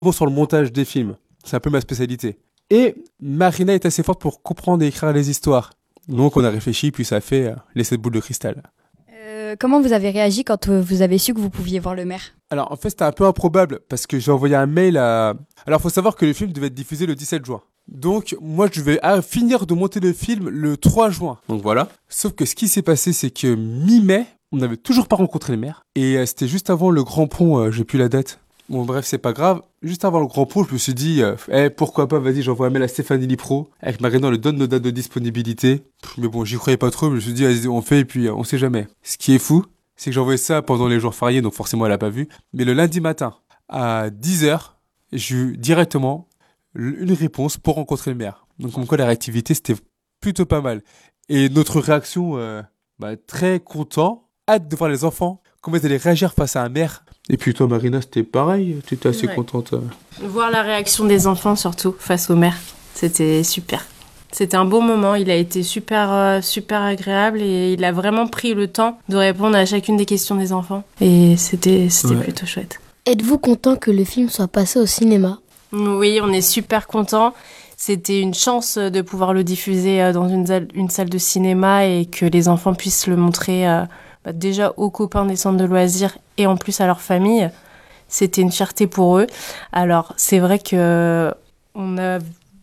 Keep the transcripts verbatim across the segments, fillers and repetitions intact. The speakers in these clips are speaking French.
Bon, sur le montage des films, c'est un peu ma spécialité. Et Marina est assez forte pour comprendre et écrire les histoires. Donc on a réfléchi, puis ça a fait euh, les sept boules de cristal. Euh, comment vous avez réagi quand euh, vous avez su que vous pouviez voir le maire ? Alors en fait c'était un peu improbable, parce que j'ai envoyé un mail à... Alors faut savoir que le film devait être diffusé le dix-sept juin. Donc moi je vais ah, finir de monter le film le trois juin. Donc voilà. Sauf que ce qui s'est passé, c'est que mi-mai, on n'avait toujours pas rencontré le maire. Et euh, c'était juste avant le Grand Pont, euh, j'ai plus la date. Bon bref, c'est pas grave. Juste avant le Grand Pont, je me suis dit, euh, eh, pourquoi pas, vas-y, j'envoie un mail à Stéphanie Lipro. Avec Marina, on lui donne nos dates de disponibilité. Pff, mais bon, j'y croyais pas trop, mais je me suis dit, vas-y, on fait, et puis euh, on sait jamais. Ce qui est fou, c'est que j'ai envoyé ça pendant les jours fériés, donc forcément elle a pas vu. Mais le lundi matin, à dix heures, j'ai eu directement une réponse pour rencontrer le maire. Donc comme quoi la réactivité, c'était plutôt pas mal. Et notre réaction, euh, bah, très content, hâte de voir les enfants, comment ils allaient réagir face à un maire. Et puis toi Marina, c'était pareil, tu étais assez ouais. contente. euh. Voir la réaction des enfants surtout face au maire, c'était super. C'était un beau moment, il a été super, euh, super agréable et il a vraiment pris le temps de répondre à chacune des questions des enfants. Et c'était, c'était Ouais. plutôt chouette. Êtes-vous content que le film soit passé au cinéma ? Oui, on est super contents. C'était une chance de pouvoir le diffuser dans une salle, une salle de cinéma et que les enfants puissent le montrer euh, bah, déjà aux copains des centres de loisirs et en plus à leur famille. C'était une fierté pour eux. Alors, c'est vrai que on a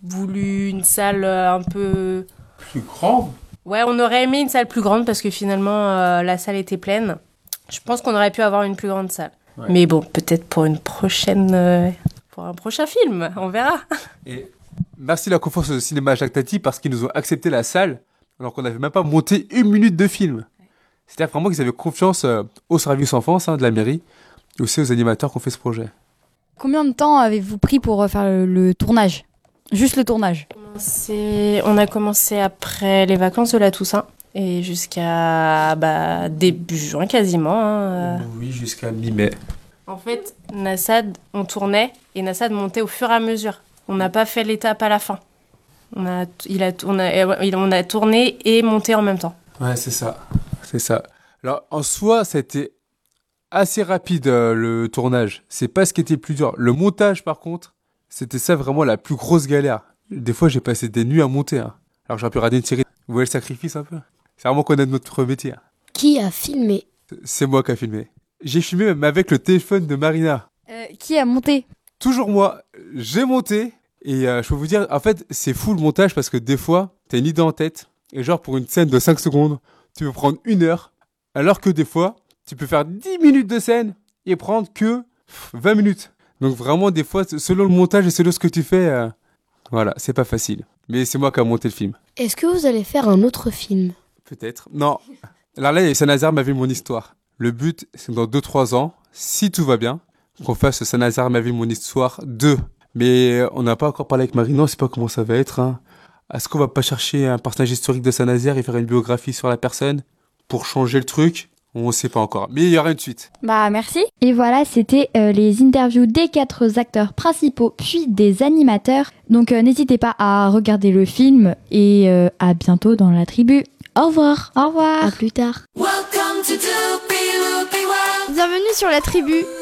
voulu une salle un peu... Plus grande ? Ouais, on aurait aimé une salle plus grande parce que finalement, euh, la salle était pleine. Je pense qu'on aurait pu avoir une plus grande salle. Ouais. Mais bon, peut-être pour une prochaine... Euh, pour un prochain film, on verra. Et merci la confiance au cinéma Jacques Tati parce qu'ils nous ont accepté la salle alors qu'on n'avait même pas monté une minute de film. C'est-à-dire vraiment qu'ils avaient confiance euh, au service enfance hein, de la mairie et aussi aux animateurs qui ont fait ce projet. Combien de temps avez-vous pris pour euh, faire le, le tournage ? Juste le tournage. C'est... On a commencé après les vacances de la Toussaint et jusqu'à bah, début juin quasiment. Hein. Oui, jusqu'à mi-mai. En fait, Nassad, on tournait et Nassad montait au fur et à mesure. On n'a pas fait l'étape à la fin. On a, il a, on, a, on a tourné et monté en même temps. Ouais, c'est ça. C'est ça. Alors, en soi, c'était assez rapide, euh, le tournage. C'est pas ce qui était plus dur. Le montage, par contre, c'était ça vraiment la plus grosse galère. Des fois, j'ai passé des nuits à monter. Hein. Alors, j'aurais pu regarder une série. Vous voyez le sacrifice un peu ? C'est vraiment connaître notre métier. Qui a filmé ? C'est moi qui a filmé. J'ai filmé même avec le téléphone de Marina. Euh, qui a monté ? Toujours moi. J'ai monté. Et euh, je peux vous dire, en fait, c'est fou le montage parce que des fois, t'as une idée en tête. Et genre, pour une scène de cinq secondes, tu peux prendre une heure. Alors que des fois, tu peux faire dix minutes de scène et prendre que vingt minutes. Donc vraiment, des fois, selon le montage et selon ce que tu fais, euh, voilà, c'est pas facile. Mais c'est moi qui ai monté le film. Est-ce que vous allez faire un autre film ? Peut-être. Non. Alors là, Saint-Nazaire m'a vu mon histoire. Le but, c'est dans deux trois ans, si tout va bien, qu'on fasse Saint-Nazaire m'a vu mon histoire deux. Mais on n'a pas encore parlé avec Marine, on sait pas comment ça va être. Hein. Est-ce qu'on va pas chercher un personnage historique de Saint-Nazaire et faire une biographie sur la personne pour changer le truc ? On ne sait pas encore. Mais il y aura une suite. Bah merci. Et voilà, c'était euh, les interviews des quatre acteurs principaux puis des animateurs. Donc euh, n'hésitez pas à regarder le film et euh, à bientôt dans la tribu. Au revoir. Au revoir. À plus tard. Bienvenue sur la tribu.